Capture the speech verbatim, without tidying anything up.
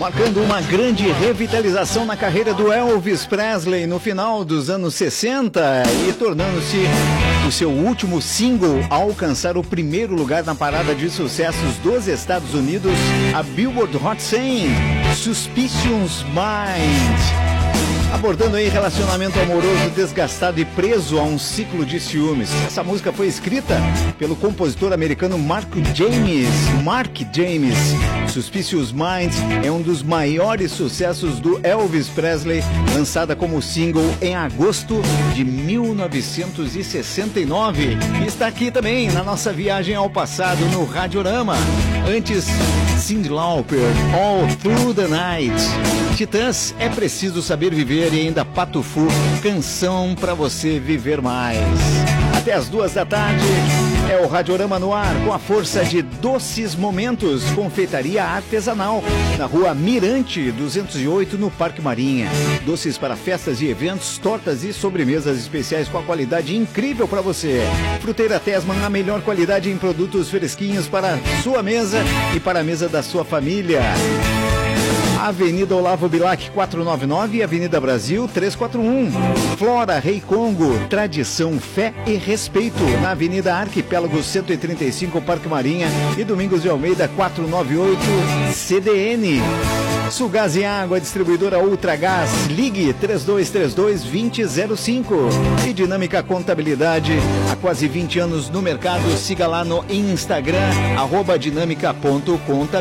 marcando uma grande revitalização na carreira do Elvis Presley no final dos anos sessenta e tornando-se o seu último single a alcançar o primeiro lugar na parada de sucessos dos Estados Unidos, a Billboard Hot cem, Suspicious Mind. Abordando aí relacionamento amoroso desgastado e preso a um ciclo de ciúmes. Essa música foi escrita pelo compositor americano Mark James. Mark James. Suspicious Minds é um dos maiores sucessos do Elvis Presley, lançada como single em agosto de mil novecentos e sessenta e nove. E está aqui também na nossa viagem ao passado no Radiorama. Antes, Cyndi Lauper, All Through the Night. Titãs, É Preciso Saber Viver, e ainda Pato Fu, Canção Pra Você Viver Mais. Até as duas da tarde é o Radiorama no ar, com a força de Doces Momentos, confeitaria artesanal, na rua Mirante duzentos e oito, no Parque Marinha. Doces para festas e eventos, tortas e sobremesas especiais com a qualidade incrível para você. Fruteira Tesman, a melhor qualidade em produtos fresquinhos para a sua mesa e para a mesa da sua família. Avenida Olavo Bilac quatrocentos e noventa e nove e Avenida Brasil trezentos e quarenta e um. Flora Rei Congo, tradição, fé e respeito. Na Avenida Arquipélago cento e trinta e cinco, Parque Marinha, e Domingos de Almeida quatrocentos e noventa e oito, C D N. Sugás e Água, distribuidora Ultragás, ligue três dois três dois, dois zero zero cinco. E Dinâmica Contabilidade, há quase vinte anos no mercado. Siga lá no Instagram, arroba dinâmica ponto contabilidade.